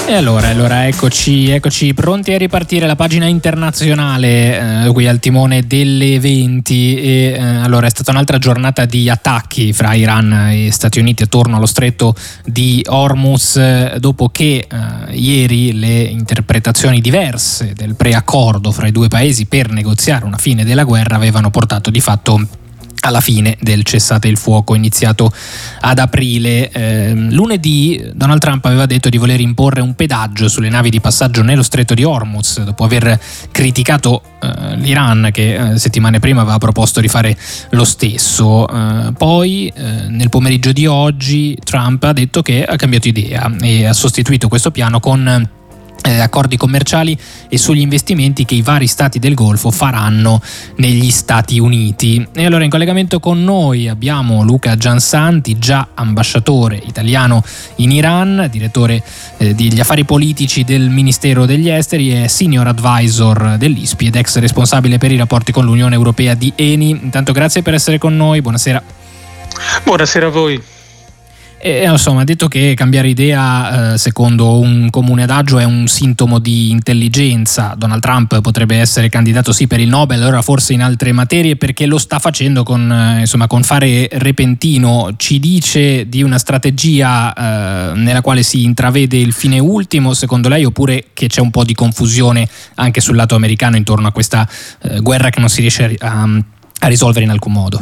E allora eccoci pronti a ripartire la pagina internazionale qui al timone delle 20 e allora è stata un'altra giornata di attacchi fra Iran e Stati Uniti attorno allo stretto di Hormuz dopo che ieri le interpretazioni diverse del preaccordo fra i due paesi per negoziare una fine della guerra avevano portato di fatto alla fine del cessate il fuoco iniziato ad aprile. Lunedì Donald Trump aveva detto di voler imporre un pedaggio sulle navi di passaggio nello stretto di Hormuz dopo aver criticato l'Iran che settimane prima aveva proposto di fare lo stesso. Poi nel pomeriggio di oggi Trump ha detto che ha cambiato idea e ha sostituito questo piano con accordi commerciali e sugli investimenti che i vari stati del Golfo faranno negli Stati Uniti. E allora in collegamento con noi abbiamo Luca Giansanti, già ambasciatore italiano in Iran, direttore degli affari politici del Ministero degli Esteri e senior advisor dell'ISPI ed ex responsabile per i rapporti con l'Unione Europea di ENI. Intanto grazie per essere con noi, buonasera. Buonasera a voi. E insomma, ha detto che cambiare idea secondo un comune adagio è un sintomo di intelligenza. Donald Trump potrebbe essere candidato sì per il Nobel, ora forse in altre materie, perché lo sta facendo con fare repentino. Ci dice di una strategia nella quale si intravede il fine ultimo, secondo lei, oppure che c'è un po' di confusione anche sul lato americano intorno a questa guerra che non si riesce a risolvere in alcun modo?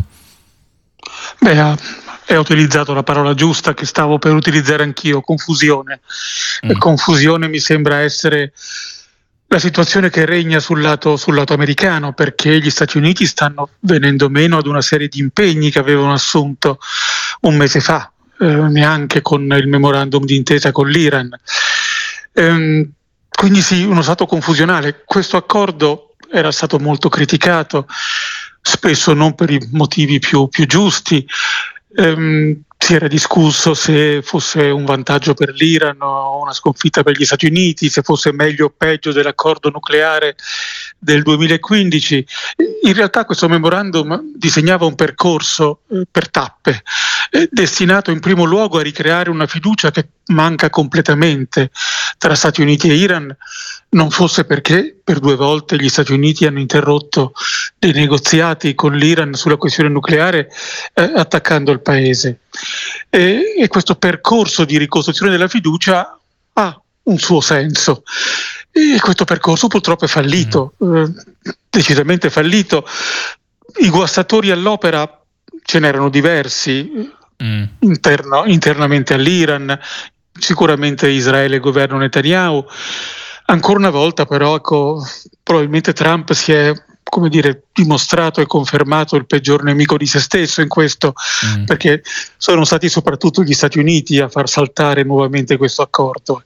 È utilizzato la parola giusta che stavo per utilizzare anch'io, confusione. Confusione mi sembra essere la situazione che regna sul lato americano, perché gli Stati Uniti stanno venendo meno ad una serie di impegni che avevano assunto un mese fa, neanche con il memorandum di intesa con l'Iran. Quindi sì, uno stato confusionale. Questo accordo era stato molto criticato, spesso non per i motivi più giusti. Si era discusso se fosse un vantaggio per l'Iran o una sconfitta per gli Stati Uniti, se fosse meglio o peggio dell'accordo nucleare del 2015. In realtà questo memorandum disegnava un percorso per tappe, destinato in primo luogo a ricreare una fiducia che manca completamente tra Stati Uniti e Iran, non fosse perché per 2 volte gli Stati Uniti hanno interrotto dei negoziati con l'Iran sulla questione nucleare attaccando il paese. E questo percorso di ricostruzione della fiducia ha un suo senso. E questo percorso purtroppo è fallito, decisamente fallito. I guastatori all'opera ce n'erano diversi, internamente all'Iran, sicuramente Israele e il governo Netanyahu. Ancora una volta però probabilmente Trump si è dimostrato e confermato il peggior nemico di se stesso in questo, perché sono stati soprattutto gli Stati Uniti a far saltare nuovamente questo accordo.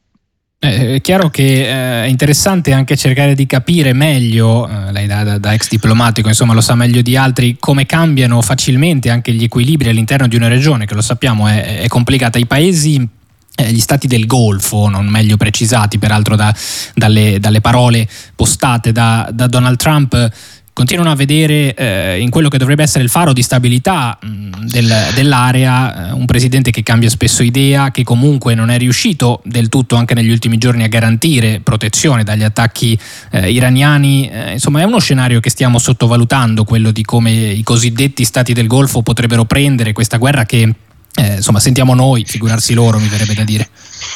È chiaro che è interessante anche cercare di capire meglio, lei da ex diplomatico insomma lo sa meglio di altri, come cambiano facilmente anche gli equilibri all'interno di una regione che, lo sappiamo, è complicata. I paesi, gli stati del Golfo, non meglio precisati peraltro dalle parole postate da Donald Trump, continuano a vedere in quello che dovrebbe essere il faro di stabilità dell'area un presidente che cambia spesso idea, che comunque non è riuscito del tutto anche negli ultimi giorni a garantire protezione dagli attacchi iraniani. Insomma, è uno scenario che stiamo sottovalutando, quello di come i cosiddetti stati del Golfo potrebbero prendere questa guerra che sentiamo noi, figurarsi loro, mi verrebbe da dire.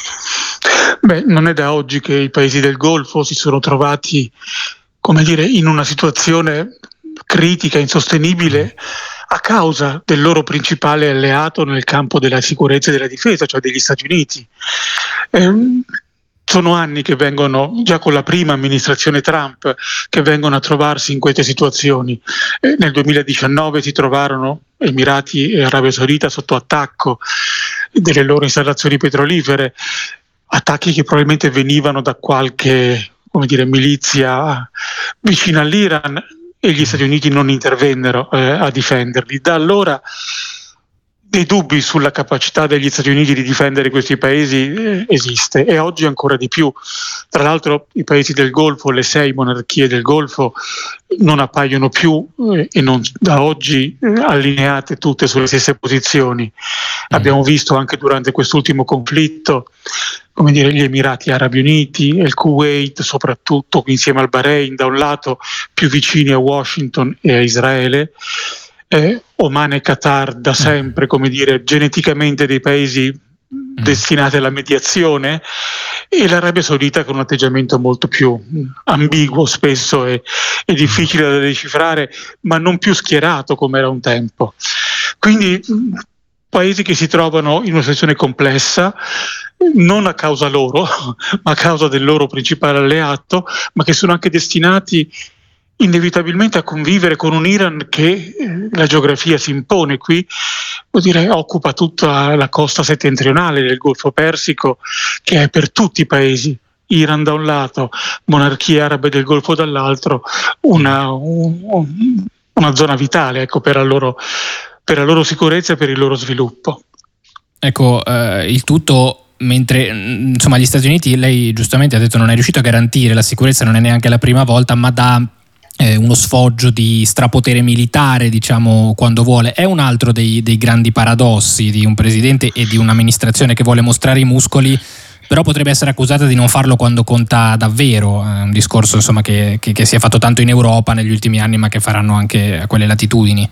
Non è da oggi che i paesi del Golfo si sono trovati in una situazione critica, insostenibile, a causa del loro principale alleato nel campo della sicurezza e della difesa, cioè degli Stati Uniti. Sono anni che vengono, già con la prima amministrazione Trump, che vengono a trovarsi in queste situazioni. Nel 2019 si trovarono Emirati e Arabia Saudita sotto attacco delle loro installazioni petrolifere, attacchi che probabilmente venivano da qualche milizia vicina all'Iran, e gli Stati Uniti non intervennero a difenderli. Da allora dei dubbi sulla capacità degli Stati Uniti di difendere questi paesi esiste, e oggi ancora di più. Tra l'altro i paesi del Golfo, le 6 monarchie del Golfo, non appaiono più e non da oggi allineate tutte sulle stesse posizioni. Abbiamo visto anche durante quest'ultimo conflitto, come dire, gli Emirati Arabi Uniti e il Kuwait, soprattutto insieme al Bahrain da un lato, più vicini a Washington e a Israele, Oman e Qatar da sempre, come dire, geneticamente dei paesi destinati alla mediazione, e l'Arabia Saudita con un atteggiamento molto più ambiguo spesso e difficile da decifrare, ma non più schierato come era un tempo. Quindi paesi che si trovano in una situazione complessa, non a causa loro, ma a causa del loro principale alleato, ma che sono anche destinati inevitabilmente a convivere con un Iran che la geografia si impone qui, vuol dire occupa tutta la costa settentrionale del Golfo Persico, che è per tutti i paesi, Iran da un lato, monarchie arabe del Golfo dall'altro, una zona vitale, ecco, per la loro sicurezza e per il loro sviluppo. Ecco, il tutto mentre insomma gli Stati Uniti, lei giustamente ha detto, non è riuscito a garantire la sicurezza, non è neanche la prima volta, ma dà uno sfoggio di strapotere militare, diciamo, quando vuole. È un altro dei grandi paradossi di un presidente e di un'amministrazione che vuole mostrare i muscoli, però potrebbe essere accusata di non farlo quando conta davvero. È un discorso, insomma, che si è fatto tanto in Europa negli ultimi anni, ma che faranno anche a quelle latitudini.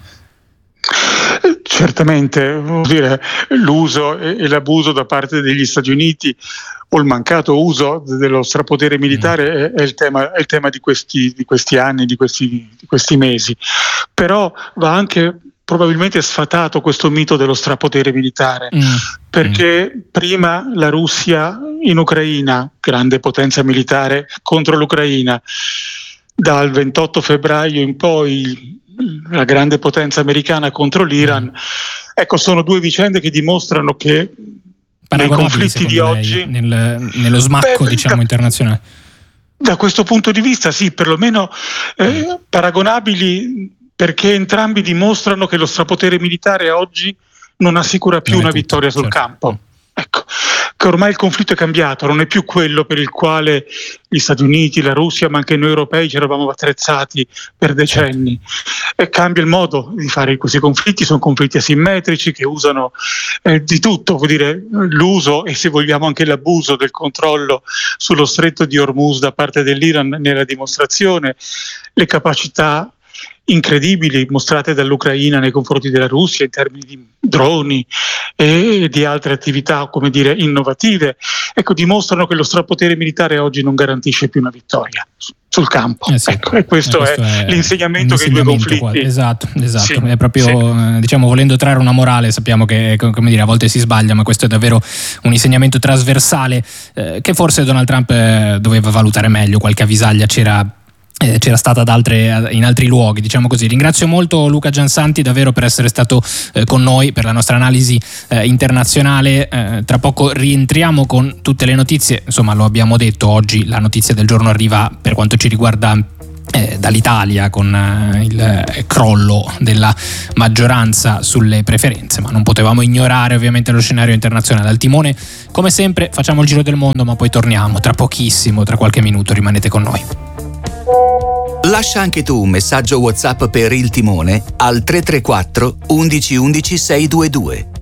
Certamente, vuol dire, l'uso e l'abuso da parte degli Stati Uniti, o il mancato uso dello strapotere militare è il tema di questi anni, di questi mesi. Però va anche probabilmente sfatato questo mito dello strapotere militare, perché prima la Russia in Ucraina, grande potenza militare contro l'Ucraina, dal 28 febbraio in poi la grande potenza americana contro l'Iran, ecco, sono due vicende che dimostrano che nei conflitti di oggi, nello smacco diciamo internazionale, da questo punto di vista sì, perlomeno paragonabili, perché entrambi dimostrano che lo strapotere militare oggi non assicura più una vittoria sul campo. Ecco, che ormai il conflitto è cambiato, non è più quello per il quale gli Stati Uniti, la Russia, ma anche noi europei ci eravamo attrezzati per decenni. E cambia il modo di fare questi conflitti, sono conflitti asimmetrici che usano di tutto, vuol dire l'uso e, se vogliamo, anche l'abuso del controllo sullo stretto di Hormuz da parte dell'Iran nella dimostrazione, le capacità incredibili mostrate dall'Ucraina nei confronti della Russia in termini di droni e di altre attività, come dire, innovative, ecco, dimostrano che lo strapotere militare oggi non garantisce più una vittoria sul campo. Sì. Ecco, e questo è l'insegnamento che i due conflitti. Esatto. Sì, è proprio diciamo, volendo trarre una morale, sappiamo che, come dire, a volte si sbaglia, ma questo è davvero un insegnamento trasversale che forse Donald Trump doveva valutare meglio. Qualche avvisaglia c'era stata in altri luoghi, diciamo così. Ringrazio molto Luca Giansanti davvero per essere stato con noi per la nostra analisi internazionale. Tra poco rientriamo con tutte le notizie, insomma, lo abbiamo detto, oggi la notizia del giorno arriva per quanto ci riguarda dall'Italia con il crollo della maggioranza sulle preferenze, ma non potevamo ignorare ovviamente lo scenario internazionale. Al timone, come sempre, facciamo il giro del mondo, ma poi torniamo tra pochissimo, tra qualche minuto. Rimanete con noi. Lascia anche tu un messaggio WhatsApp per Il Timone al 334 11 11 622.